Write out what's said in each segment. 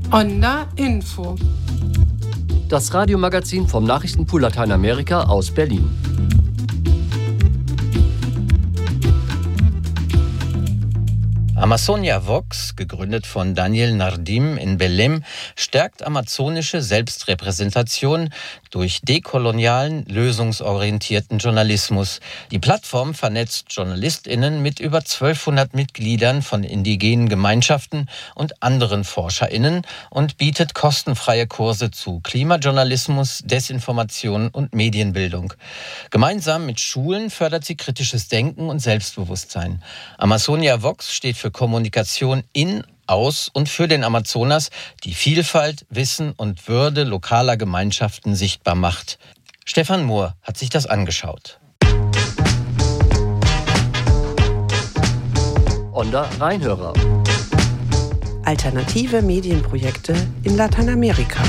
Onda Info. Das Radiomagazin vom Nachrichtenpool Lateinamerika aus Berlin. Amazonia Vox, gegründet von Daniel Nardim in Belém, stärkt amazonische Selbstrepräsentation durch dekolonialen, lösungsorientierten Journalismus. Die Plattform vernetzt JournalistInnen mit über 1200 Mitgliedern von indigenen Gemeinschaften und anderen ForscherInnen und bietet kostenfreie Kurse zu Klimajournalismus, Desinformation und Medienbildung. Gemeinsam mit Schulen fördert sie kritisches Denken und Selbstbewusstsein. Amazonia Vox steht für Kommunikation in, aus und für den Amazonas, die Vielfalt, Wissen und Würde lokaler Gemeinschaften sichtbar macht. Stefan Mohr hat sich das angeschaut. Onda Rheinhörer. Alternative Medienprojekte in Lateinamerika.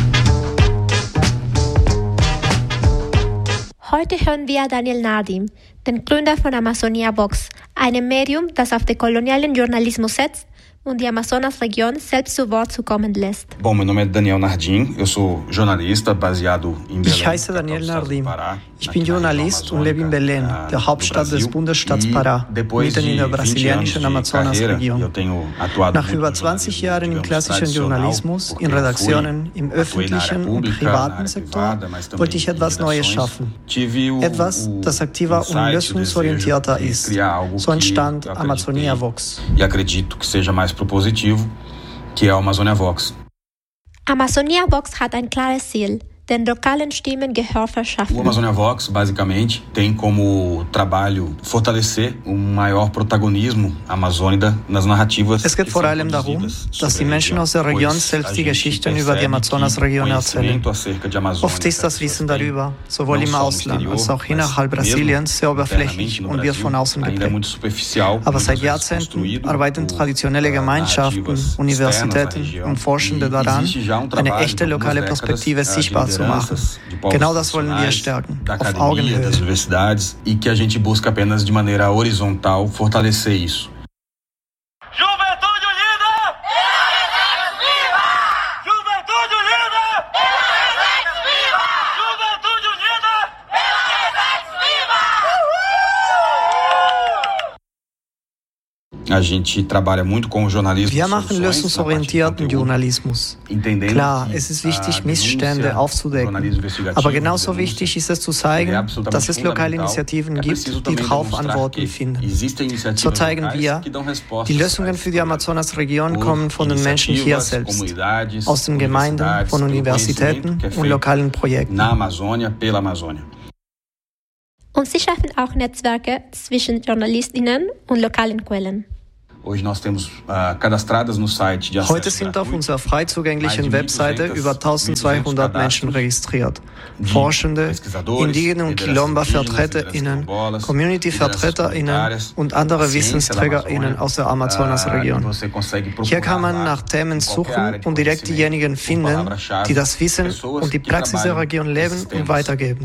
Heute hören wir Daniel Nardim, den Gründer von Amazonia Vox, einem Medium, das auf dekolonialen Journalismus setzt und die Amazonas-Region selbst zu Wort zu kommen lässt. Bom, meu nome é Daniel Nardim, eu sou jornalista baseado em Belém. Ich heiße Daniel Nardim. Ich bin Journalist und lebe in Belém, der Hauptstadt des Bundesstaats Pará, mitten in der brasilianischen Amazonas-Region. Nach über 20 Jahren im klassischen Journalismus, in Redaktionen, im öffentlichen und privaten Sektor, wollte ich etwas Neues schaffen. Etwas, das aktiver und lösungsorientierter ist. So entstand Amazonia Vox. E acredito que seja mais propositivo, que é a Amazonia Vox. Amazonia Vox hat ein klares Ziel: den lokalen Stimmen Gehör verschaffen. O Amazonia Vox, basicamente, tem como trabalho fortalecer maior protagonismo amazônida nas narrativas. Es geht vor allem darum, dass die Menschen aus der Region selbst die Geschichten über die Amazonas-Region erzählen. Oft ist das Wissen darüber, sowohl im Ausland als auch innerhalb Brasiliens, sehr oberflächlich und wird von außen geprägt. Aber seit Jahrzehnten arbeiten traditionelle Gemeinschaften, Universitäten und Forschende daran, eine echte lokale Perspektive sichtbar zu machen. Genau das wollen wir stärken, auf Augenhöhe. Das universidades e que a gente busca apenas de maneira horizontal fortalecer isso. Juventude Unida! Viva! Juventude Unida! Viva! Juventude Unida! A gente trabalha muito com o jornalismo. Wir machen lösungsorientierten Journalismus. Klar, es ist wichtig, Missstände aufzudecken. Aber genauso wichtig ist es zu zeigen, dass es lokale Initiativen gibt, die darauf Antworten finden. So zeigen wir, die Lösungen für die Amazonas-Region kommen von den Menschen hier selbst, aus den Gemeinden, von Universitäten und lokalen Projekten. Na Amazônia, pela Amazônia. Und sie schaffen auch Netzwerke zwischen JournalistInnen und lokalen Quellen. Heute sind auf unserer frei zugänglichen Webseite über 1200 Menschen registriert. Forschende, indigene und Quilomba-VertreterInnen, Community-VertreterInnen und andere WissensträgerInnen aus der Amazonas-Region. Hier kann man nach Themen suchen und direkt diejenigen finden, die das Wissen und die Praxis der Region leben und weitergeben.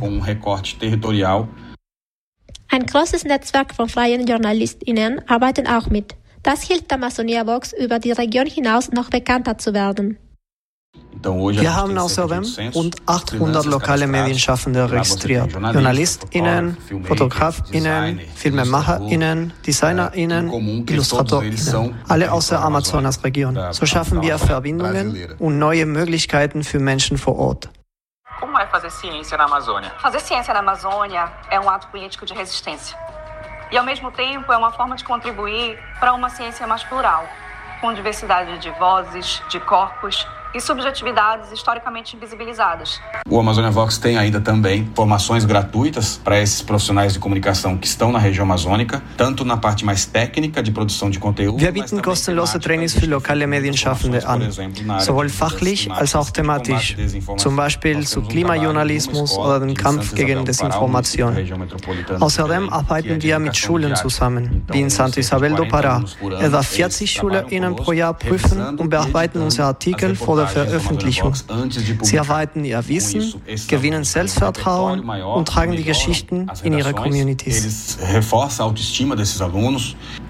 Ein großes Netzwerk von freien JournalistInnen arbeiten auch mit. Das hilft Amazonia Vox, über die Region hinaus noch bekannter zu werden. Wir haben außerdem rund 800 lokale Medienschaffende registriert. JournalistInnen, FotografInnen, FilmemacherInnen, DesignerInnen, IllustratorInnen. Alle aus der Amazonas-Region. So schaffen wir Verbindungen und neue Möglichkeiten für Menschen vor Ort. Como é fazer ciência na Amazônia? Fazer ciência na Amazônia é ato político de resistência. E, ao mesmo tempo, é uma forma de contribuir para uma ciência mais plural, com diversidade de vozes, de corpos e subjetividades historicamente invisibilizadas. O Amazonia Vox tem ainda também formações gratuitas para esses profissionais de comunicação que estão na região amazônica, tanto na parte mais técnica de produção de conteúdo. Wir bieten kostenlose Trainings für lokale Medienschaffende an, sowohl fachlich als auch thematisch, zum Beispiel zu Klimajournalismus oder dem Kampf gegen Desinformation. Außerdem arbeiten wir mit Schulen zusammen, wie in Santa Isabel do Pará. Etwa 40 SchülerInnen pro Jahr prüfen und bearbeiten unsere Artikel vor der Veröffentlichung. Sie erweitern ihr Wissen, gewinnen Selbstvertrauen und tragen die Geschichten in ihre Communities. Eles reforçam a autoestima desses alunos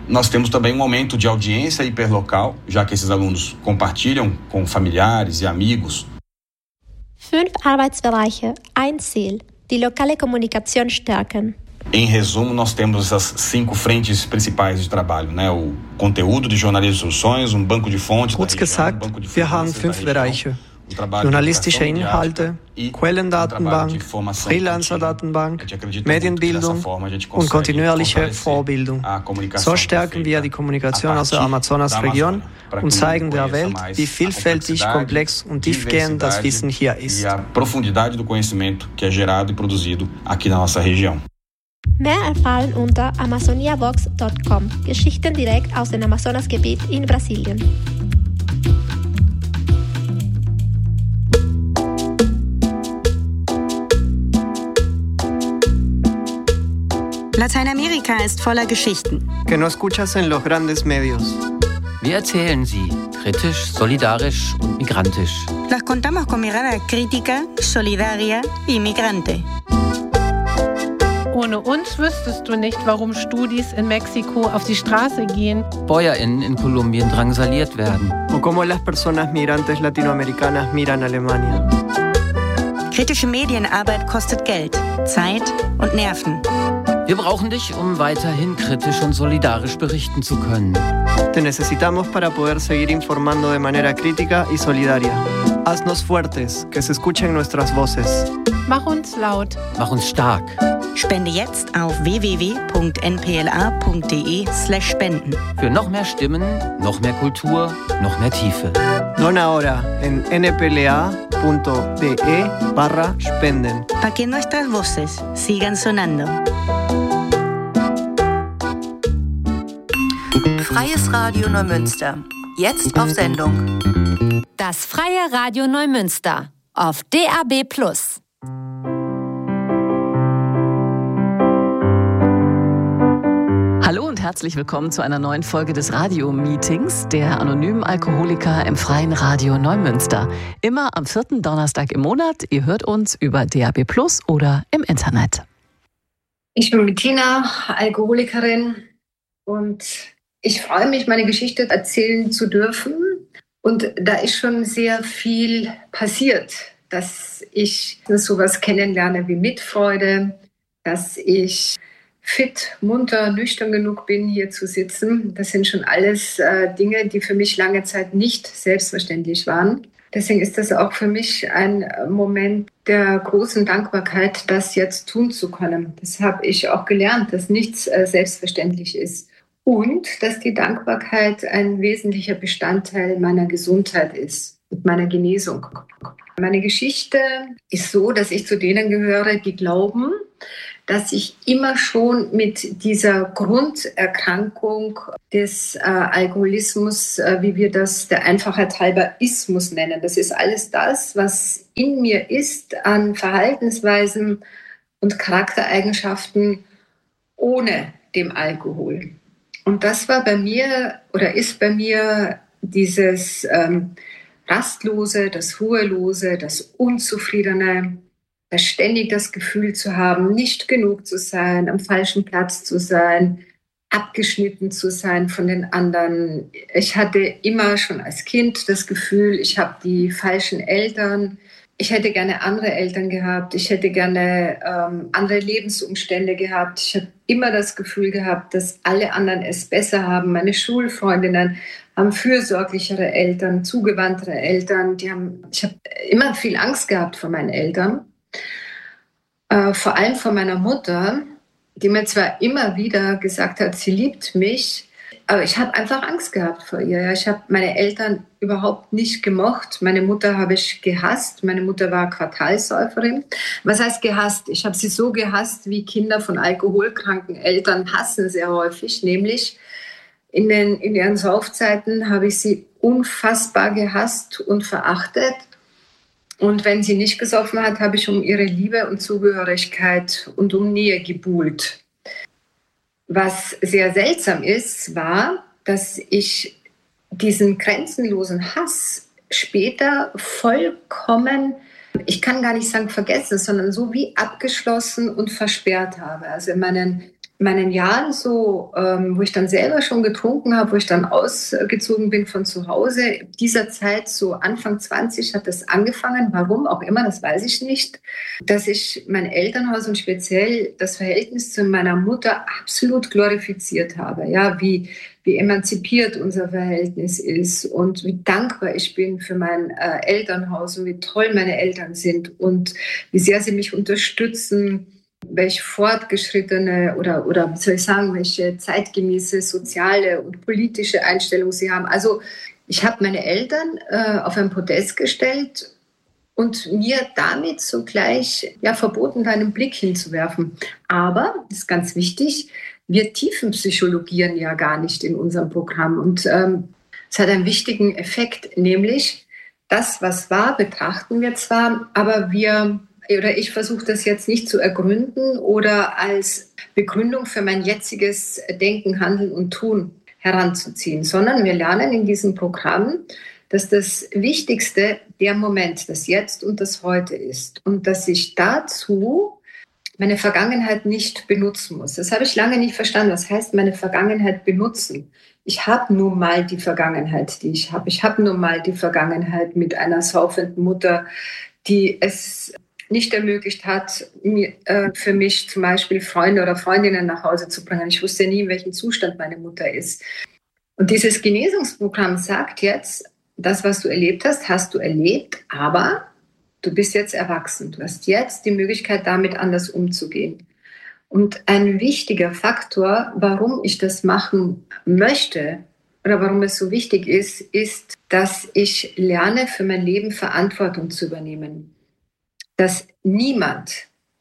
Nós temos também aumento de audiência hiperlocal, já que esses alunos compartilham com familiares e amigos. 5 Arbeitsbereiche, ein Ziel, die lokale Kommunikation stärken. Em resumo, nós temos essas 5 frentes principais de trabalho, né? O conteúdo de jornalismo de soluções, banco de fontes. Kurz gesagt, wir haben 5 Bereiche. Journalistische Inhalte, Quellendatenbank, Freelancer-Datenbank, Medienbildung und kontinuierliche Vorbildung. So stärken wir die Kommunikation aus der Amazonas-Region und zeigen der Welt, wie vielfältig, komplex und tiefgehend das Wissen hier ist. E a profundidade do conhecimento que é gerado e produzido aqui na nossa região. Mehr erfahren unter amazoniavox.com. Geschichten direkt aus dem Amazonasgebiet in Brasilien. Lateinamerika ist voller Geschichten. Que no escuchas en los grandes medios. Wir erzählen sie, kritisch, solidarisch und migrantisch. Las contamos con mirada crítica, solidaria y migrante. Ohne uns wüsstest du nicht, warum Studis in Mexiko auf die Straße gehen. BäuerInnen in Kolumbien drangsaliert werden. O cómo las personas migrantes latinoamericanas miran Alemania. Kritische Medienarbeit kostet Geld, Zeit und Nerven. Wir brauchen dich, um weiterhin kritisch und solidarisch berichten zu können. Te necesitamos para poder seguir informando de manera crítica y solidaria. Haznos fuertes, que se escuchen nuestras voces. Mach uns laut. Mach uns stark. Spende jetzt auf www.npla.de/spenden. Für noch mehr Stimmen, noch mehr Kultur, noch mehr Tiefe. Dona ahora en npla.de/spenden. Para que nuestras voces sigan sonando. Freies Radio Neumünster. Jetzt auf Sendung. Das Freie Radio Neumünster auf DAB+. Hallo und herzlich willkommen zu einer neuen Folge des Radio-Meetings der anonymen Alkoholiker im Freien Radio Neumünster. Immer am 4. Donnerstag im Monat. Ihr hört uns über DAB+ oder im Internet. Ich bin Bettina, Alkoholikerin, und ich freue mich, meine Geschichte erzählen zu dürfen. Und da ist schon sehr viel passiert, dass ich sowas kennenlerne wie Mitfreude, dass ich fit, munter, nüchtern genug bin, hier zu sitzen. Das sind schon alles Dinge, die für mich lange Zeit nicht selbstverständlich waren. Deswegen ist das auch für mich ein Moment der großen Dankbarkeit, das jetzt tun zu können. Das habe ich auch gelernt, dass nichts selbstverständlich ist. Und dass die Dankbarkeit ein wesentlicher Bestandteil meiner Gesundheit ist, mit meiner Genesung. Meine Geschichte ist so, dass ich zu denen gehöre, die glauben, dass ich immer schon mit dieser Grunderkrankung des Alkoholismus, wie wir das der Einfachheit halber Ismus nennen, das ist alles das, was in mir ist an Verhaltensweisen und Charaktereigenschaften ohne dem Alkohol. Und das war bei mir oder ist bei mir dieses Rastlose, das Ruhelose, das Unzufriedene, das ständig das Gefühl zu haben, nicht genug zu sein, am falschen Platz zu sein, abgeschnitten zu sein von den anderen. Ich hatte immer schon als Kind das Gefühl, ich habe die falschen Eltern. Ich hätte gerne andere Eltern gehabt. Ich hätte gerne andere Lebensumstände gehabt. Ich habe immer das Gefühl gehabt, dass alle anderen es besser haben. Meine Schulfreundinnen haben fürsorglichere Eltern, zugewandtere Eltern. Ich habe immer viel Angst gehabt vor meinen Eltern. Vor allem vor meiner Mutter, die mir zwar immer wieder gesagt hat, sie liebt mich, aber ich habe einfach Angst gehabt vor ihr. Ich habe meine Eltern überhaupt nicht gemocht. Meine Mutter habe ich gehasst. Meine Mutter war Quartalsäuferin. Was heißt gehasst? Ich habe sie so gehasst, wie Kinder von alkoholkranken Eltern hassen sehr häufig. Nämlich in ihren Saufzeiten habe ich sie unfassbar gehasst und verachtet. Und wenn sie nicht gesoffen hat, habe ich um ihre Liebe und Zugehörigkeit und um Nähe gebuhlt. Was sehr seltsam ist, war, dass ich diesen grenzenlosen Hass später vollkommen, ich kann gar nicht sagen vergessen, sondern so wie abgeschlossen und versperrt habe. Also in meinen meinen Jahren so, wo ich dann selber schon getrunken habe, wo ich dann ausgezogen bin von zu Hause, dieser Zeit so Anfang 20 hat das angefangen, warum auch immer, das weiß ich nicht, dass ich mein Elternhaus und speziell das Verhältnis zu meiner Mutter absolut glorifiziert habe, ja, wie emanzipiert unser Verhältnis ist und wie dankbar ich bin für mein Elternhaus und wie toll meine Eltern sind und wie sehr sie mich unterstützen, welche fortgeschrittene oder wie soll ich sagen, welche zeitgemäße soziale und politische Einstellung sie haben. Also ich habe meine Eltern auf ein Podest gestellt und mir damit sogleich verboten, da einen Blick hinzuwerfen. Aber, das ist ganz wichtig, wir tiefenpsychologieren ja gar nicht in unserem Programm. Und es hat einen wichtigen Effekt, nämlich das, was war, betrachten wir zwar, aber ich versuche das jetzt nicht zu ergründen oder als Begründung für mein jetziges Denken, Handeln und Tun heranzuziehen, sondern wir lernen in diesem Programm, dass das Wichtigste der Moment, das Jetzt und das Heute ist und dass ich dazu meine Vergangenheit nicht benutzen muss. Das habe ich lange nicht verstanden. Was heißt meine Vergangenheit benutzen? Ich habe nun mal die Vergangenheit, die ich habe. Ich habe nun mal die Vergangenheit mit einer saufenden Mutter, die es nicht ermöglicht hat, für mich zum Beispiel Freunde oder Freundinnen nach Hause zu bringen. Ich wusste nie, in welchem Zustand meine Mutter ist. Und dieses Genesungsprogramm sagt jetzt, das, was du erlebt hast, hast du erlebt, aber du bist jetzt erwachsen. Du hast jetzt die Möglichkeit, damit anders umzugehen. Und ein wichtiger Faktor, warum ich das machen möchte oder warum es so wichtig ist, ist, dass ich lerne, für mein Leben Verantwortung zu übernehmen. Dass niemand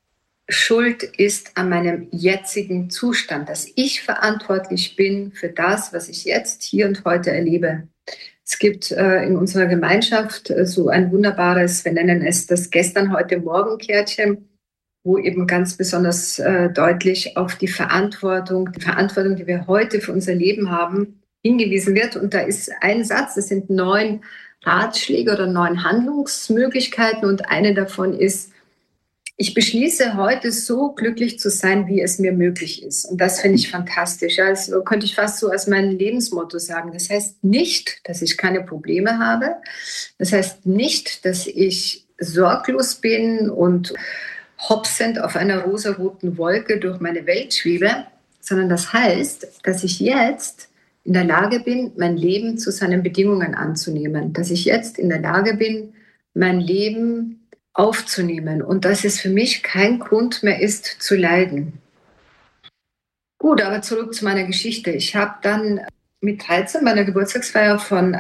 schuld ist an meinem jetzigen Zustand, dass ich verantwortlich bin für das, was ich jetzt, hier und heute erlebe. Es gibt in unserer Gemeinschaft so ein wunderbares, wir nennen es das Gestern-Heute-Morgen-Kärtchen, wo eben ganz besonders deutlich auf die Verantwortung, die wir heute für unser Leben haben, hingewiesen wird. Und da ist ein Satz, das sind 9 Ratschläge oder 9 Handlungsmöglichkeiten und eine davon ist, ich beschließe heute so glücklich zu sein, wie es mir möglich ist. Und das finde ich fantastisch. Ja, das könnte ich fast so als mein Lebensmotto sagen. Das heißt nicht, dass ich keine Probleme habe. Das heißt nicht, dass ich sorglos bin und hopsend auf einer rosaroten Wolke durch meine Welt schwebe, sondern das heißt, dass ich jetzt in der Lage bin, mein Leben zu seinen Bedingungen anzunehmen, dass ich jetzt in der Lage bin, mein Leben aufzunehmen und dass es für mich kein Grund mehr ist, zu leiden. Gut, aber zurück zu meiner Geschichte. Ich habe dann mit 13 bei einer Geburtstagsfeier von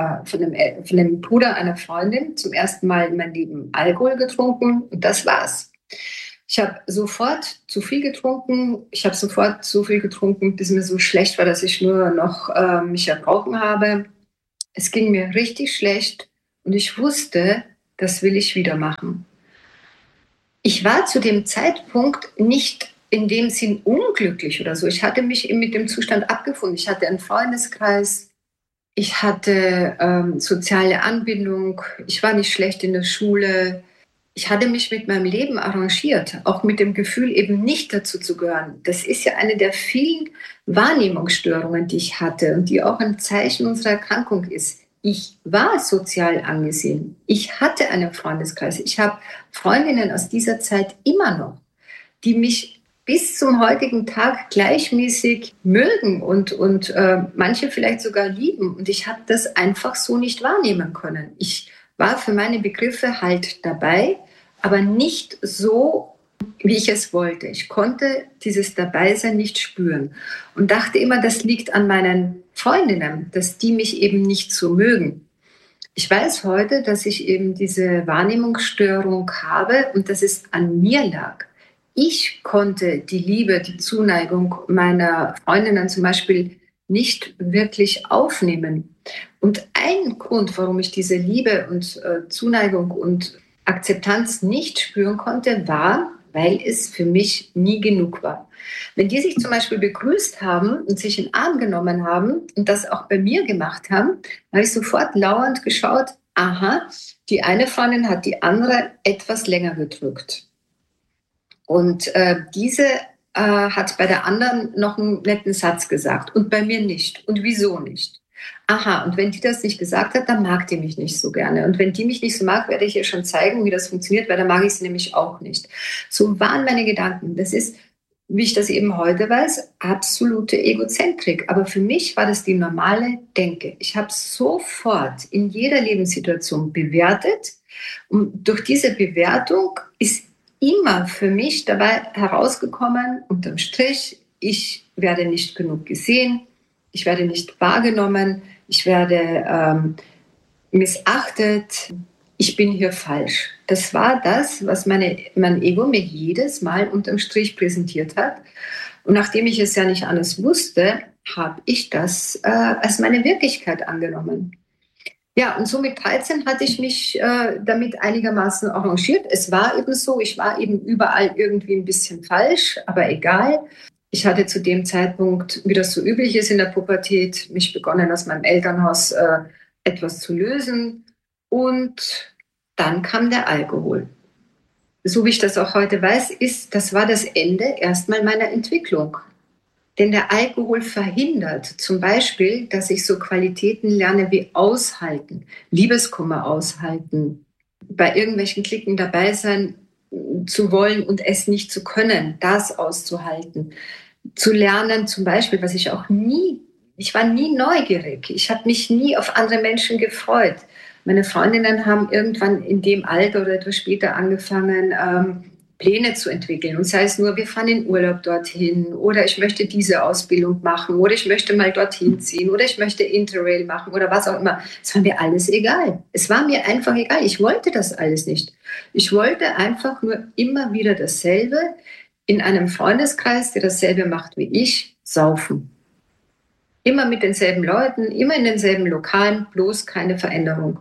dem Bruder einer Freundin zum ersten Mal in meinem Leben Alkohol getrunken und das war's. Ich habe sofort zu viel getrunken. Ich habe sofort so viel getrunken, bis mir so schlecht war, dass ich nur noch mich erbrochen habe. Es ging mir richtig schlecht und ich wusste, das will ich wieder machen. Ich war zu dem Zeitpunkt nicht in dem Sinn unglücklich oder so. Ich hatte mich mit dem Zustand abgefunden. Ich hatte einen Freundeskreis, ich hatte soziale Anbindung, ich war nicht schlecht in der Schule. Ich hatte mich mit meinem Leben arrangiert, auch mit dem Gefühl, eben nicht dazu zu gehören. Das ist ja eine der vielen Wahrnehmungsstörungen, die ich hatte und die auch ein Zeichen unserer Erkrankung ist. Ich war sozial angesehen. Ich hatte einen Freundeskreis. Ich habe Freundinnen aus dieser Zeit immer noch, die mich bis zum heutigen Tag gleichmäßig mögen und manche vielleicht sogar lieben. Und ich habe das einfach so nicht wahrnehmen können. Ich war für meine Begriffe halt dabei, aber nicht so, wie ich es wollte. Ich konnte dieses Dabeisein nicht spüren und dachte immer, das liegt an meinen Freundinnen, dass die mich eben nicht so mögen. Ich weiß heute, dass ich eben diese Wahrnehmungsstörung habe und dass es an mir lag. Ich konnte die Liebe, die Zuneigung meiner Freundinnen zum Beispiel nicht wirklich aufnehmen. Und ein Grund, warum ich diese Liebe und Zuneigung und Akzeptanz nicht spüren konnte, war, weil es für mich nie genug war. Wenn die sich zum Beispiel begrüßt haben und sich in den Arm genommen haben und das auch bei mir gemacht haben, habe ich sofort lauernd geschaut, aha, die eine Freundin hat die andere etwas länger gedrückt. Und diese hat bei der anderen noch einen netten Satz gesagt und bei mir nicht. Und wieso nicht? Aha, und wenn die das nicht gesagt hat, dann mag die mich nicht so gerne. Und wenn die mich nicht so mag, werde ich ihr schon zeigen, wie das funktioniert, weil dann mag ich sie nämlich auch nicht. So waren meine Gedanken. Das ist, wie ich das eben heute weiß, absolute Egozentrik. Aber für mich war das die normale Denke. Ich habe sofort in jeder Lebenssituation bewertet. Und durch diese Bewertung ist immer für mich dabei herausgekommen, unterm Strich, ich werde nicht genug gesehen, ich werde nicht wahrgenommen, ich werde missachtet, ich bin hier falsch. Das war das, was mein Ego mir jedes Mal unterm Strich präsentiert hat. Und nachdem ich es ja nicht anders wusste, habe ich das als meine Wirklichkeit angenommen. Ja, und so mit 13 hatte ich mich damit einigermaßen arrangiert. Es war eben so, ich war eben überall irgendwie ein bisschen falsch, aber egal. Ich hatte zu dem Zeitpunkt, wie das so üblich ist in der Pubertät, mich begonnen, aus meinem Elternhaus etwas zu lösen. Und dann kam der Alkohol. So wie ich das auch heute weiß, das war das Ende erstmal meiner Entwicklung. Denn der Alkohol verhindert zum Beispiel, dass ich so Qualitäten lerne wie aushalten, Liebeskummer aushalten, bei irgendwelchen Klicken dabei sein zu wollen und es nicht zu können, das auszuhalten. Zu lernen zum Beispiel, was ich auch ich war nie neugierig. Ich habe mich nie auf andere Menschen gefreut. Meine Freundinnen haben irgendwann in dem Alter oder etwas später angefangen, Pläne zu entwickeln. Und sei es nur, wir fahren in Urlaub dorthin oder ich möchte diese Ausbildung machen oder ich möchte mal dorthin ziehen oder ich möchte Interrail machen oder was auch immer. Es war mir alles egal. Es war mir einfach egal. Ich wollte das alles nicht. Ich wollte einfach nur immer wieder dasselbe in einem Freundeskreis, der dasselbe macht wie ich, saufen. Immer mit denselben Leuten, immer in denselben Lokalen, bloß keine Veränderung.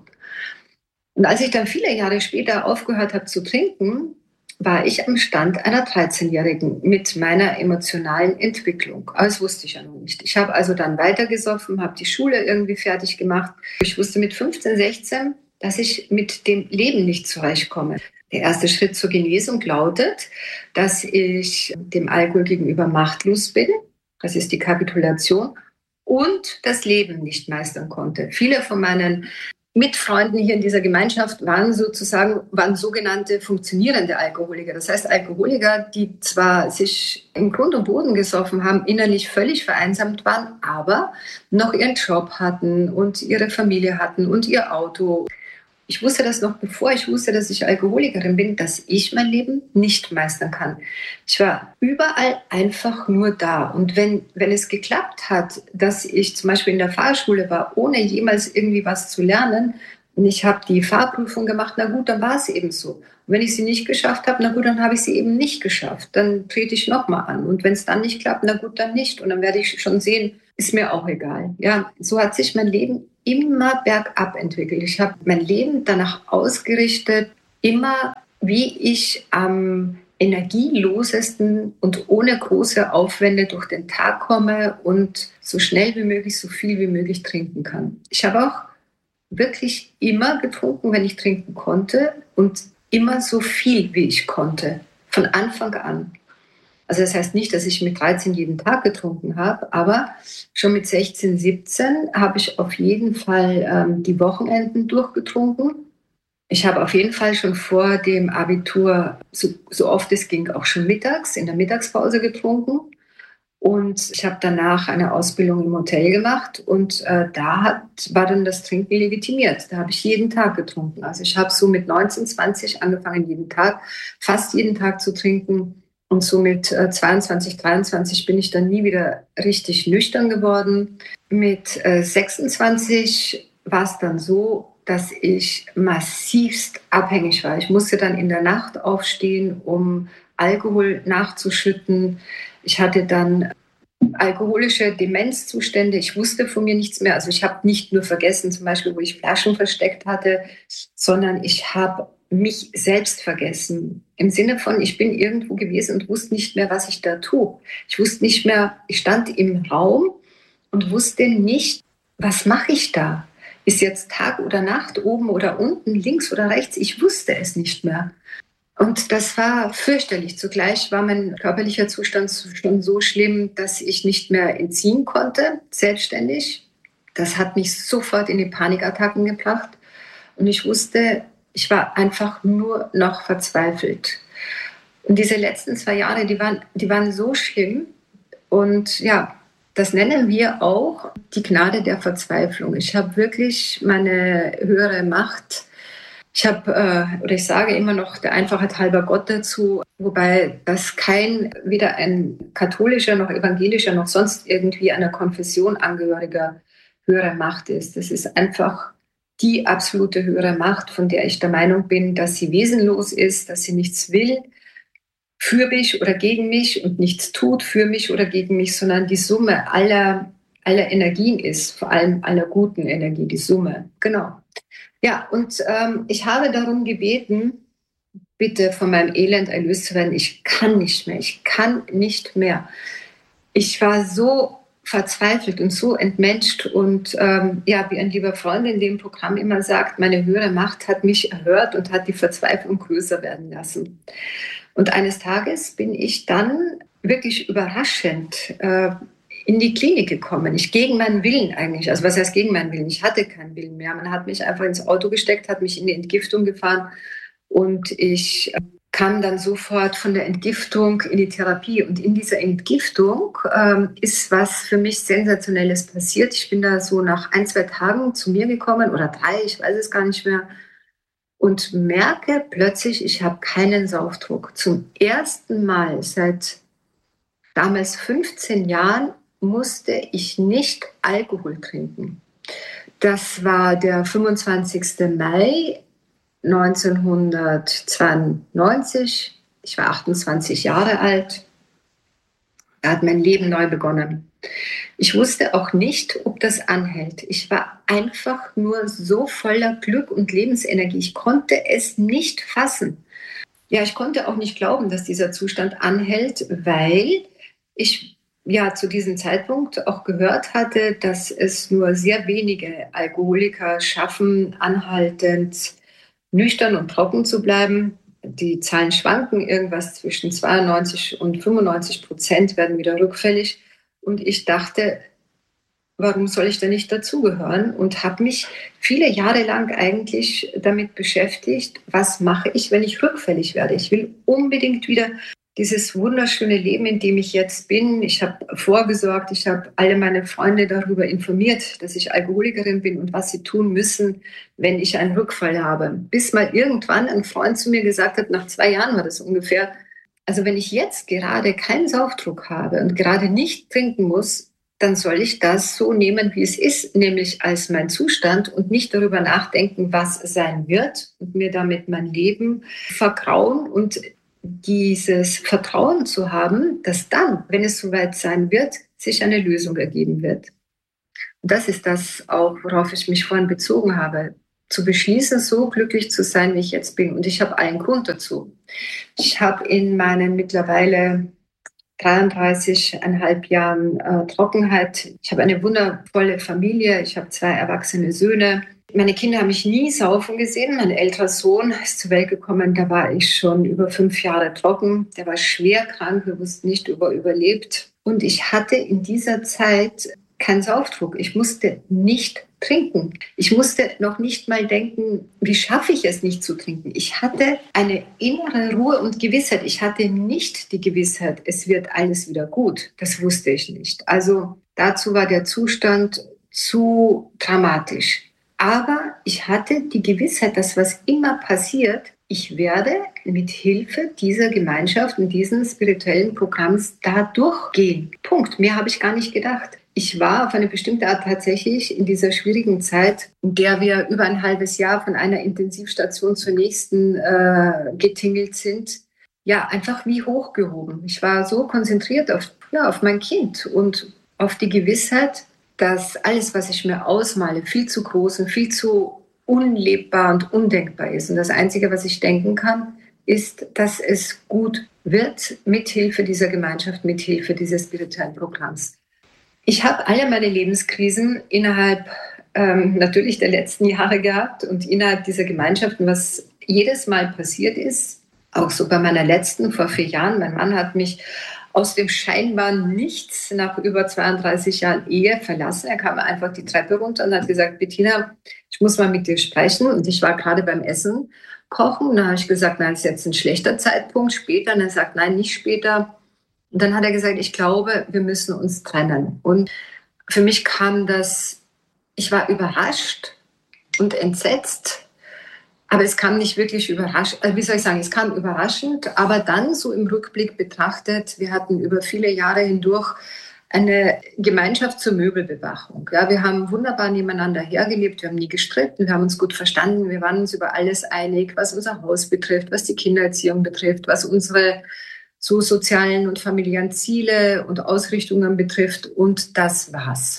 Und als ich dann viele Jahre später aufgehört habe zu trinken, war ich am Stand einer 13-Jährigen mit meiner emotionalen Entwicklung. Aber das wusste ich ja noch nicht. Ich habe also dann weitergesoffen, habe die Schule irgendwie fertig gemacht. Ich wusste mit 15, 16, dass ich mit dem Leben nicht zurechtkomme. Der erste Schritt zur Genesung lautet, dass ich dem Alkohol gegenüber machtlos bin. Das ist die Kapitulation. Und das Leben nicht meistern konnte. Viele von meinen Mitfreunden hier in dieser Gemeinschaft waren sogenannte funktionierende Alkoholiker. Das heißt Alkoholiker, die zwar sich im Grund und Boden gesoffen haben, innerlich völlig vereinsamt waren, aber noch ihren Job hatten und ihre Familie hatten und ihr Auto. Ich wusste das noch, bevor ich wusste, dass ich Alkoholikerin bin, dass ich mein Leben nicht meistern kann. Ich war überall einfach nur da. Und wenn es geklappt hat, dass ich zum Beispiel in der Fahrschule war, ohne jemals irgendwie was zu lernen, und ich habe die Fahrprüfung gemacht, na gut, dann war es eben so. Und wenn ich sie nicht geschafft habe, na gut, dann habe ich sie eben nicht geschafft. Dann trete ich nochmal an. Und wenn es dann nicht klappt, na gut, dann nicht. Und dann werde ich schon sehen, ist mir auch egal. Ja, so hat sich mein Leben immer bergab entwickelt. Ich habe mein Leben danach ausgerichtet, immer wie ich am energielosesten und ohne große Aufwände durch den Tag komme und so schnell wie möglich, so viel wie möglich trinken kann. Ich habe auch wirklich immer getrunken, wenn ich trinken konnte und immer so viel, wie ich konnte, von Anfang an. Also das heißt nicht, dass ich mit 13 jeden Tag getrunken habe, aber schon mit 16, 17 habe ich auf jeden Fall die Wochenenden durchgetrunken. Ich habe auf jeden Fall schon vor dem Abitur, so oft es ging, auch schon mittags, in der Mittagspause getrunken. Und ich habe danach eine Ausbildung im Hotel gemacht und war dann das Trinken legitimiert. Da habe ich jeden Tag getrunken. Also ich habe so mit 19, 20 angefangen, fast jeden Tag zu trinken. Und so mit 22, 23 bin ich dann nie wieder richtig nüchtern geworden. Mit 26 war es dann so, dass ich massivst abhängig war. Ich musste dann in der Nacht aufstehen, um Alkohol nachzuschütten. Ich hatte dann alkoholische Demenzzustände. Ich wusste von mir nichts mehr. Also ich habe nicht nur vergessen, zum Beispiel, wo ich Flaschen versteckt hatte, sondern ich habe mich selbst vergessen. Im Sinne von, ich bin irgendwo gewesen und wusste nicht mehr, was ich da tue. Ich wusste nicht mehr, ich stand im Raum und wusste nicht, was mache ich da? Ist jetzt Tag oder Nacht, oben oder unten, links oder rechts? Ich wusste es nicht mehr. Und das war fürchterlich. Zugleich war mein körperlicher Zustand schon so schlimm, dass ich nicht mehr entziehen konnte, selbstständig. Das hat mich sofort in die Panikattacken gebracht. Und ich wusste, ich war einfach nur noch verzweifelt. Und diese letzten 2 Jahre, die waren so schlimm. Und ja, das nennen wir auch die Gnade der Verzweiflung. Ich habe wirklich meine höhere Macht. Ich sage immer noch der Einfachheit halber Gott dazu, wobei das weder ein katholischer noch evangelischer noch sonst irgendwie einer Konfession angehöriger höhere Macht ist. Das ist einfach die absolute höhere Macht, von der ich der Meinung bin, dass sie wesenlos ist, dass sie nichts will für mich oder gegen mich und nichts tut für mich oder gegen mich, sondern die Summe aller Energien ist, vor allem aller guten Energie, die Summe. Genau. Ja, und ich habe darum gebeten, bitte von meinem Elend erlöst zu werden. Ich kann nicht mehr. Ich war so verzweifelt und so entmenscht und wie ein lieber Freund in dem Programm immer sagt, meine höhere Macht hat mich erhört und hat die Verzweiflung größer werden lassen. Und eines Tages bin ich dann wirklich überraschend in die Klinik gekommen. Ich gegen meinen Willen eigentlich. Also was heißt gegen meinen Willen? Ich hatte keinen Willen mehr. Man hat mich einfach ins Auto gesteckt, hat mich in die Entgiftung gefahren und ich kam dann sofort von der Entgiftung in die Therapie. Und in dieser Entgiftung ist was für mich Sensationelles passiert. Ich bin da so nach 1-2 Tagen zu mir gekommen oder 3, ich weiß es gar nicht mehr. Und merke plötzlich, ich habe keinen Saufdruck. Zum ersten Mal seit damals 15 Jahren musste ich nicht Alkohol trinken. Das war der 25. Mai 1992. Ich war 28 Jahre alt. Da hat mein Leben neu begonnen. Ich wusste auch nicht, ob das anhält. Ich war einfach nur so voller Glück und Lebensenergie. Ich konnte es nicht fassen. Ja, ich konnte auch nicht glauben, dass dieser Zustand anhält, weil ich zu diesem Zeitpunkt auch gehört hatte, dass es nur sehr wenige Alkoholiker schaffen, anhaltend nüchtern und trocken zu bleiben. Die Zahlen schwanken, irgendwas zwischen 92% und 95% werden wieder rückfällig. Und ich dachte, warum soll ich da nicht dazugehören? Und habe mich viele Jahre lang eigentlich damit beschäftigt, was mache ich, wenn ich rückfällig werde? Ich will unbedingt wieder dieses wunderschöne Leben, in dem ich jetzt bin. Ich habe vorgesorgt, ich habe alle meine Freunde darüber informiert, dass ich Alkoholikerin bin und was sie tun müssen, wenn ich einen Rückfall habe. Bis mal irgendwann ein Freund zu mir gesagt hat, nach 2 Jahren war das ungefähr, also wenn ich jetzt gerade keinen Saufdruck habe und gerade nicht trinken muss, dann soll ich das so nehmen, wie es ist, nämlich als mein Zustand und nicht darüber nachdenken, was sein wird und mir damit mein Leben vergrauen und dieses Vertrauen zu haben, dass dann, wenn es soweit sein wird, sich eine Lösung ergeben wird. Und das ist das auch, worauf ich mich vorhin bezogen habe. Zu beschließen, so glücklich zu sein, wie ich jetzt bin. Und ich habe einen Grund dazu. Ich habe in meinen mittlerweile 33,5 Jahren Trockenheit, ich habe eine wundervolle Familie, ich habe 2 erwachsene Söhne. Meine Kinder haben mich nie saufen gesehen. Mein älterer Sohn ist zur Welt gekommen, da war ich schon über 5 Jahre trocken. Der war schwer krank, wir wussten nicht, ob er überlebt. Und ich hatte in dieser Zeit keinen Saufdruck. Ich musste nicht trinken. Ich musste noch nicht mal denken, wie schaffe ich es nicht zu trinken. Ich hatte eine innere Ruhe und Gewissheit. Ich hatte nicht die Gewissheit, es wird alles wieder gut. Das wusste ich nicht. Also dazu war der Zustand zu dramatisch. Aber ich hatte die Gewissheit, dass was immer passiert, ich werde mit Hilfe dieser Gemeinschaft und dieses spirituellen Programms da durchgehen. Punkt. Mehr habe ich gar nicht gedacht. Ich war auf eine bestimmte Art tatsächlich in dieser schwierigen Zeit, in der wir über ein halbes Jahr von einer Intensivstation zur nächsten getingelt sind, ja, einfach wie hochgehoben. Ich war so konzentriert auf mein Kind und auf die Gewissheit, dass alles, was ich mir ausmale, viel zu groß und viel zu unlebbar und undenkbar ist. Und das Einzige, was ich denken kann, ist, dass es gut wird mit Hilfe dieser Gemeinschaft, mit Hilfe dieses spirituellen Programms. Ich habe alle meine Lebenskrisen innerhalb natürlich der letzten Jahre gehabt und innerhalb dieser Gemeinschaften, was jedes Mal passiert ist, Auch so bei meiner letzten, vor 4 Jahren, mein Mann hat mich aus dem scheinbaren Nichts nach über 32 Jahren Ehe verlassen. Er kam einfach die Treppe runter und hat gesagt, Bettina, ich muss mal mit dir sprechen. Und ich war gerade beim Essen kochen. Und dann habe ich gesagt, nein, ist jetzt ein schlechter Zeitpunkt, später. Und er sagt, nein, nicht später. Und dann hat er gesagt, ich glaube, wir müssen uns trennen. Und für mich kam das, ich war überrascht und entsetzt. Aber es kam nicht wirklich überraschend, es kam überraschend, aber dann so im Rückblick betrachtet, wir hatten über viele Jahre hindurch eine Gemeinschaft zur Möbelbewachung. Ja, wir haben wunderbar nebeneinander hergelebt, wir haben nie gestritten, wir haben uns gut verstanden, wir waren uns über alles einig, was unser Haus betrifft, was die Kindererziehung betrifft, was unsere so sozialen und familiären Ziele und Ausrichtungen betrifft, und das war's.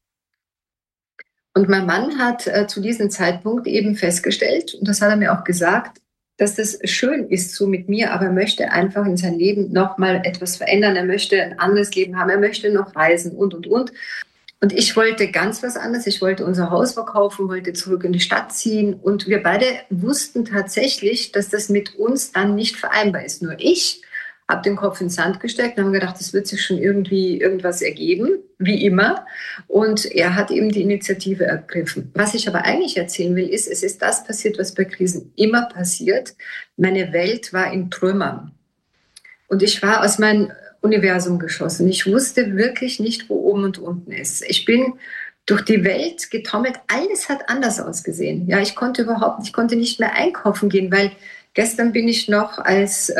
Und mein Mann hat zu diesem Zeitpunkt eben festgestellt, und das hat er mir auch gesagt, dass das schön ist so mit mir, aber er möchte einfach in seinem Leben nochmal etwas verändern. Er möchte ein anderes Leben haben, er möchte noch reisen und. Und ich wollte ganz was anderes. Ich wollte unser Haus verkaufen, wollte zurück in die Stadt ziehen. Und wir beide wussten tatsächlich, dass das mit uns dann nicht vereinbar ist. Nur ich habe den Kopf in den Sand gesteckt und habe gedacht, es wird sich schon irgendwie irgendwas ergeben, wie immer. Und er hat eben die Initiative ergriffen. Was ich aber eigentlich erzählen will, ist, es ist das passiert, was bei Krisen immer passiert. Meine Welt war in Trümmern. Und ich war aus meinem Universum geschossen. Ich wusste wirklich nicht, wo oben und unten ist. Ich bin durch die Welt getaumelt. Alles hat anders ausgesehen. Ja, ich konnte nicht mehr einkaufen gehen, weil gestern bin ich noch als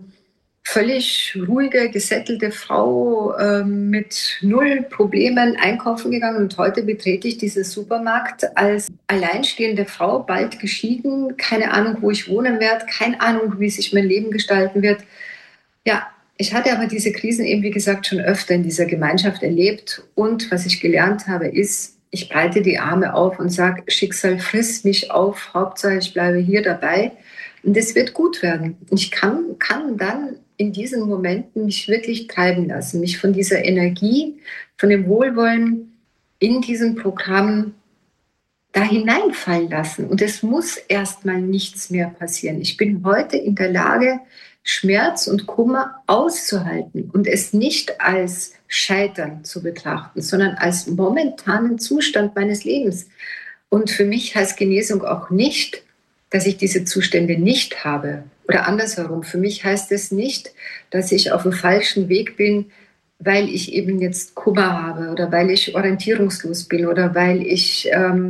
völlig ruhige, gesettelte Frau mit 0 Problemen einkaufen gegangen, und heute betrete ich diesen Supermarkt als alleinstehende Frau, bald geschieden, keine Ahnung, wo ich wohnen werde, keine Ahnung, wie sich mein Leben gestalten wird. Ja, ich hatte aber diese Krisen eben, wie gesagt, schon öfter in dieser Gemeinschaft erlebt, und was ich gelernt habe, ist, ich breite die Arme auf und sage, Schicksal, friss mich auf, Hauptsache ich bleibe hier dabei, und es wird gut werden. Ich kann dann in diesen Momenten mich wirklich treiben lassen, mich von dieser Energie, von dem Wohlwollen in diesem Programm da hineinfallen lassen. Und es muss erstmal nichts mehr passieren. Ich bin heute in der Lage, Schmerz und Kummer auszuhalten und es nicht als Scheitern zu betrachten, sondern als momentanen Zustand meines Lebens. Und für mich heißt Genesung auch nicht, dass ich diese Zustände nicht habe. Oder andersherum, für mich heißt es nicht, dass ich auf dem falschen Weg bin, weil ich eben jetzt Kummer habe oder weil ich orientierungslos bin oder weil ich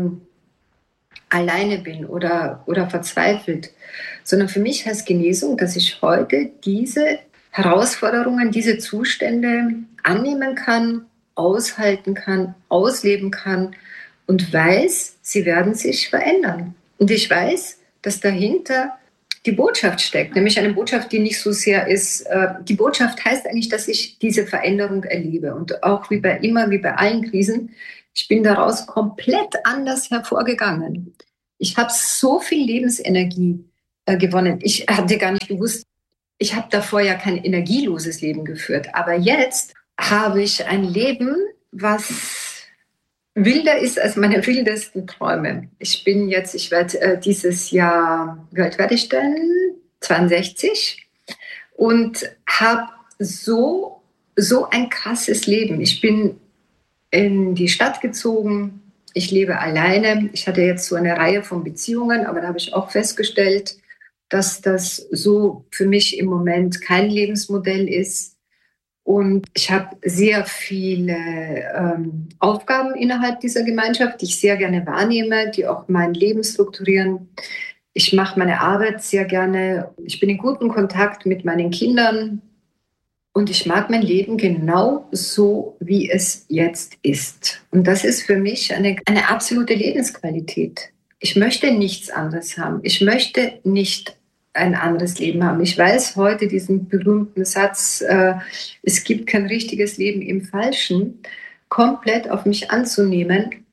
alleine bin oder verzweifelt. Sondern für mich heißt Genesung, dass ich heute diese Herausforderungen, diese Zustände annehmen kann, aushalten kann, ausleben kann und weiß, sie werden sich verändern. Und ich weiß, dass dahinter die Botschaft steckt, nämlich eine Botschaft, die nicht so sehr ist. Die Botschaft heißt eigentlich, dass ich diese Veränderung erlebe. Und auch wie bei allen Krisen, ich bin daraus komplett anders hervorgegangen. Ich habe so viel Lebensenergie gewonnen. Ich hatte gar nicht gewusst, ich habe davor ja kein energieloses Leben geführt. Aber jetzt habe ich ein Leben, was wilder ist als meine wildesten Träume. Ich werde dieses Jahr, wie alt werde ich denn? 62 und habe so ein krasses Leben. Ich bin in die Stadt gezogen, ich lebe alleine. Ich hatte jetzt so eine Reihe von Beziehungen, aber da habe ich auch festgestellt, dass das so für mich im Moment kein Lebensmodell ist. Und ich habe sehr viele Aufgaben innerhalb dieser Gemeinschaft, die ich sehr gerne wahrnehme, die auch mein Leben strukturieren. Ich mache meine Arbeit sehr gerne. Ich bin in gutem Kontakt mit meinen Kindern. Und ich mag mein Leben genau so, wie es jetzt ist. Und das ist für mich eine absolute Lebensqualität. Ich möchte nichts anderes haben. Ich möchte nicht ein anderes Leben haben. Ich weiß heute diesen berühmten Satz, es gibt kein richtiges Leben im Falschen, komplett auf mich anzuwenden,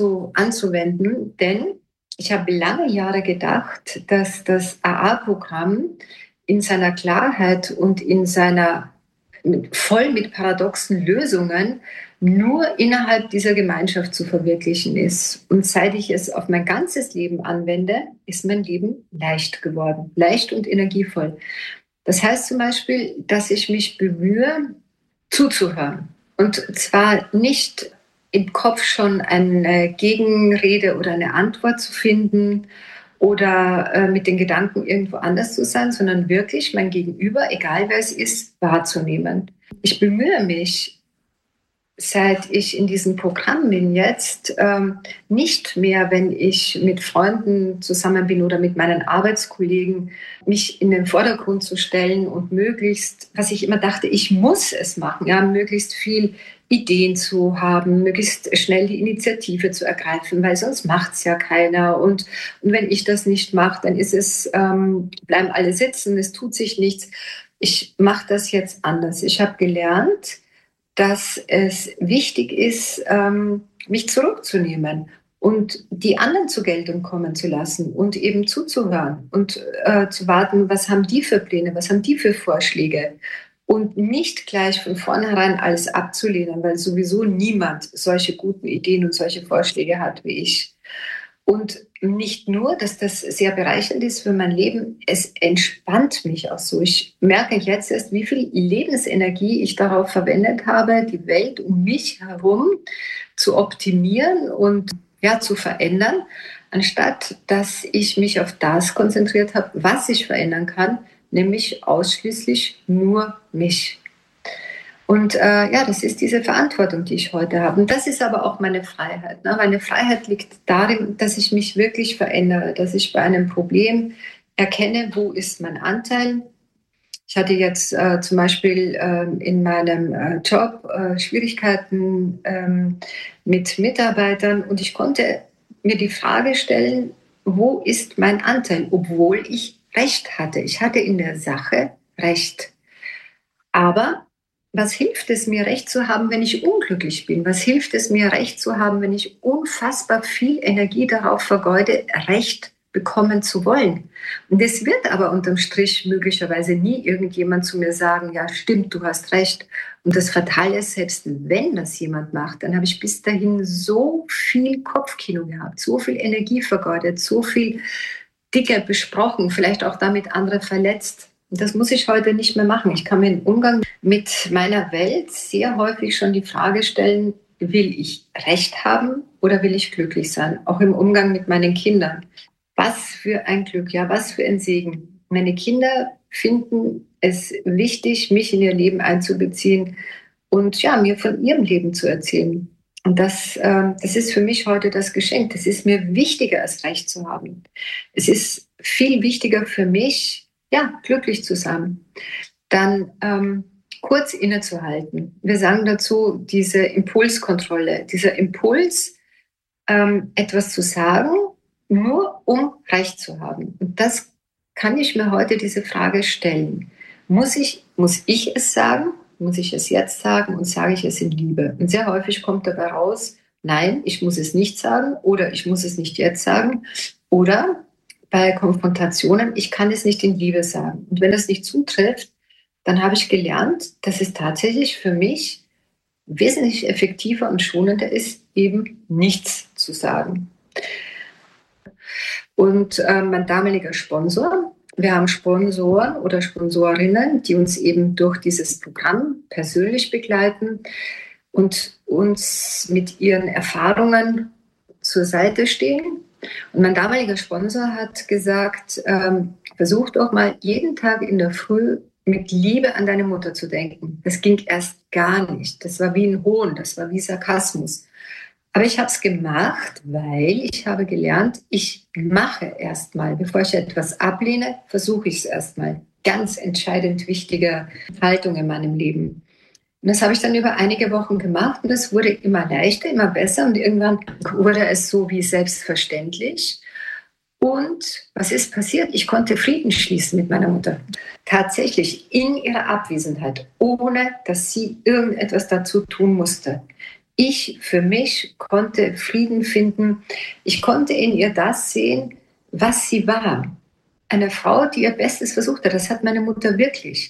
denn ich habe lange Jahre gedacht, dass das AA-Programm in seiner Klarheit und in seiner voll mit paradoxen Lösungen, nur innerhalb dieser Gemeinschaft zu verwirklichen ist. Und seit ich es auf mein ganzes Leben anwende, ist mein Leben leicht geworden, leicht und energievoll. Das heißt zum Beispiel, dass ich mich bemühe, zuzuhören. Und zwar nicht im Kopf schon eine Gegenrede oder eine Antwort zu finden oder mit den Gedanken irgendwo anders zu sein, sondern wirklich mein Gegenüber, egal wer es ist, wahrzunehmen. Ich bemühe mich, seit ich in diesem Programm bin jetzt, nicht mehr, wenn ich mit Freunden zusammen bin oder mit meinen Arbeitskollegen, mich in den Vordergrund zu stellen und möglichst, was ich immer dachte, ich muss es machen, ja, möglichst viel Ideen zu haben, möglichst schnell die Initiative zu ergreifen, weil sonst macht es ja keiner. Und wenn ich das nicht mache, dann ist es, bleiben alle sitzen, es tut sich nichts. Ich mache das jetzt anders. Ich habe gelernt, dass es wichtig ist, mich zurückzunehmen und die anderen zur Geltung kommen zu lassen und eben zuzuhören und zu warten, was haben die für Pläne, was haben die für Vorschläge und nicht gleich von vornherein alles abzulehnen, weil sowieso niemand solche guten Ideen und solche Vorschläge hat wie ich. Und nicht nur, dass das sehr bereichernd ist für mein Leben, es entspannt mich auch so. Ich merke jetzt erst, wie viel Lebensenergie ich darauf verwendet habe, die Welt um mich herum zu optimieren und ja, zu verändern, anstatt dass ich mich auf das konzentriert habe, was ich verändern kann, nämlich ausschließlich nur mich. Und das ist diese Verantwortung, die ich heute habe. Und das ist aber auch meine Freiheit. Ne? Meine Freiheit liegt darin, dass ich mich wirklich verändere, dass ich bei einem Problem erkenne, wo ist mein Anteil. Ich hatte jetzt zum Beispiel in meinem Job Schwierigkeiten mit Mitarbeitern und ich konnte mir die Frage stellen, wo ist mein Anteil, obwohl ich Recht hatte. Ich hatte in der Sache Recht. Aber was hilft es mir, Recht zu haben, wenn ich unglücklich bin? Was hilft es mir, Recht zu haben, wenn ich unfassbar viel Energie darauf vergeude, Recht bekommen zu wollen? Und es wird aber unterm Strich möglicherweise nie irgendjemand zu mir sagen, ja stimmt, du hast Recht. Und das Fatale ist, selbst wenn das jemand macht, dann habe ich bis dahin so viel Kopfkino gehabt, so viel Energie vergeudet, so viel Dinge besprochen, vielleicht auch damit andere verletzt. Das muss ich heute nicht mehr machen. Ich kann mir im Umgang mit meiner Welt sehr häufig schon die Frage stellen, will ich Recht haben oder will ich glücklich sein? Auch im Umgang mit meinen Kindern. Was für ein Glück, ja, was für ein Segen. Meine Kinder finden es wichtig, mich in ihr Leben einzubeziehen und ja, mir von ihrem Leben zu erzählen. Und das ist für mich heute das Geschenk. Das ist mir wichtiger, als Recht zu haben. Es ist viel wichtiger für mich, ja, glücklich zu sein. Dann kurz innezuhalten. Wir sagen dazu diese Impulskontrolle, dieser Impuls, etwas zu sagen, nur um Recht zu haben. Und das kann ich mir heute diese Frage stellen. Muss ich es sagen? Muss ich es jetzt sagen? Und sage ich es in Liebe? Und sehr häufig kommt dabei raus, nein, ich muss es nicht sagen oder ich muss es nicht jetzt sagen oder bei Konfrontationen, ich kann es nicht in Liebe sagen. Und wenn das nicht zutrifft, dann habe ich gelernt, dass es tatsächlich für mich wesentlich effektiver und schonender ist, eben nichts zu sagen. Und mein damaliger Sponsor, wir haben Sponsoren oder Sponsorinnen, die uns eben durch dieses Programm persönlich begleiten und uns mit ihren Erfahrungen zur Seite stehen. Und mein damaliger Sponsor hat gesagt, versuch doch mal jeden Tag in der Früh mit Liebe an deine Mutter zu denken. Das ging erst gar nicht. Das war wie ein Hohn, das war wie Sarkasmus. Aber ich habe es gemacht, weil ich habe gelernt, ich mache erstmal, bevor ich etwas ablehne, versuche ich es erstmal. Ganz entscheidend wichtige Haltung in meinem Leben. Und das habe ich dann über einige Wochen gemacht und es wurde immer leichter, immer besser und irgendwann wurde es so wie selbstverständlich. Und was ist passiert? Ich konnte Frieden schließen mit meiner Mutter. Tatsächlich in ihrer Abwesenheit, ohne dass sie irgendetwas dazu tun musste. Ich für mich konnte Frieden finden. Ich konnte in ihr das sehen, was sie war. Eine Frau, die ihr Bestes versucht hat. Das hat meine Mutter wirklich.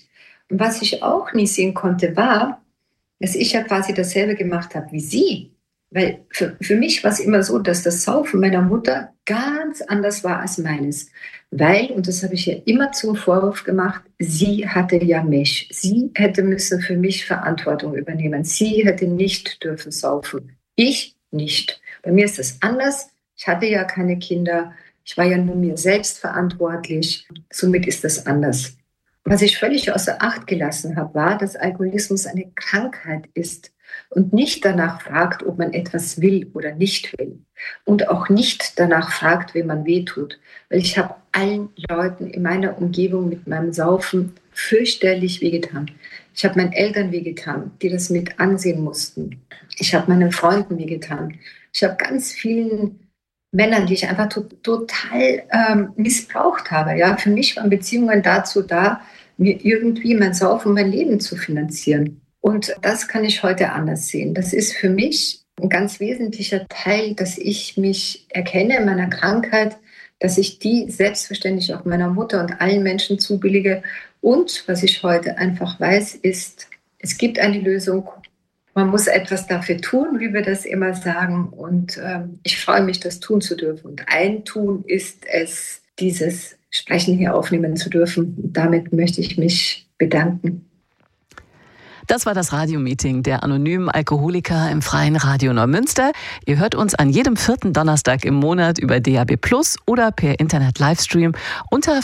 was ich auch nie sehen konnte, war, dass ich ja quasi dasselbe gemacht habe wie sie. Weil für mich war es immer so, dass das Saufen meiner Mutter ganz anders war als meines. Weil, und das habe ich ja immer zum Vorwurf gemacht, sie hatte ja mich. Sie hätte müssen für mich Verantwortung übernehmen. Sie hätte nicht dürfen saufen. Ich nicht. Bei mir ist das anders. Ich hatte ja keine Kinder. Ich war ja nur mir selbst verantwortlich. Somit ist das anders. Was ich völlig außer Acht gelassen habe, war, dass Alkoholismus eine Krankheit ist und nicht danach fragt, ob man etwas will oder nicht will. Und auch nicht danach fragt, wem man wehtut. Weil ich habe allen Leuten in meiner Umgebung mit meinem Saufen fürchterlich wehgetan. Ich habe meinen Eltern wehgetan, die das mit ansehen mussten. Ich habe meinen Freunden wehgetan. Ich habe ganz vielen Männern, die ich einfach total missbraucht habe. Ja? Für mich waren Beziehungen dazu da, mir irgendwie mein Saufen, mein Leben zu finanzieren. Und das kann ich heute anders sehen. Das ist für mich ein ganz wesentlicher Teil, dass ich mich erkenne in meiner Krankheit, dass ich die selbstverständlich auch meiner Mutter und allen Menschen zubillige. Und was ich heute einfach weiß, ist, es gibt eine Lösung. Man muss etwas dafür tun, wie wir das immer sagen. Und ich freue mich, das tun zu dürfen. Und ein Tun ist es, dieses Sprechen hier aufnehmen zu dürfen. Und damit möchte ich mich bedanken. Das war das Radiomeeting der anonymen Alkoholiker im Freien Radio Neumünster. Ihr hört uns an jedem 4. Donnerstag im Monat über DAB+ oder per Internet-Livestream unter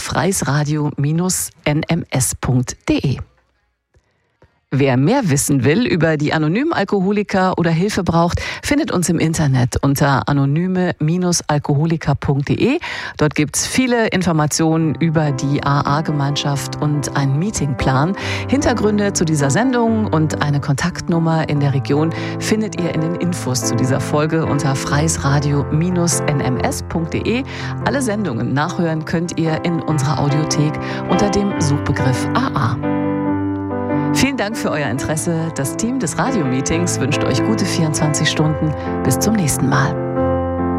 freisradio-nms.de. Wer mehr wissen will über die anonymen Alkoholiker oder Hilfe braucht, findet uns im Internet unter anonyme-alkoholiker.de. Dort gibt's viele Informationen über die AA-Gemeinschaft und einen Meetingplan. Hintergründe zu dieser Sendung und eine Kontaktnummer in der Region findet ihr in den Infos zu dieser Folge unter freisradio-nms.de. Alle Sendungen nachhören könnt ihr in unserer Audiothek unter dem Suchbegriff AA. Vielen Dank für euer Interesse. Das Team des Radiomeetings wünscht euch gute 24 Stunden. Bis zum nächsten Mal.